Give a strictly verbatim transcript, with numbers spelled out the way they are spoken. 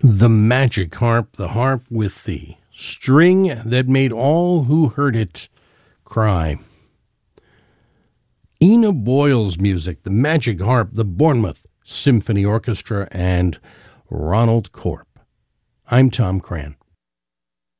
The Magic Harp, the harp with the string that made all who heard it cry. Ina Boyle's music, the Magic Harp, the Bournemouth Symphony Orchestra, and Ronald Corp. I'm Tom Cran.